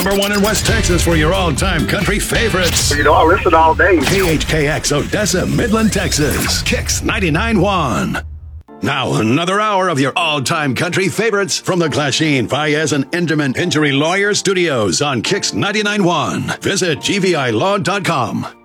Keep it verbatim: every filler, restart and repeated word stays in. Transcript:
number one in West Texas for your all-time country favorites. You know, I listen all day. K H K X Odessa, Midland, Texas. Kicks ninety-nine point one. Now, another hour of your all-time country favorites from the Glasheen, Fayez, and Enderman Injury Lawyer Studios on Kicks ninety-nine point one. Visit G V I law dot com.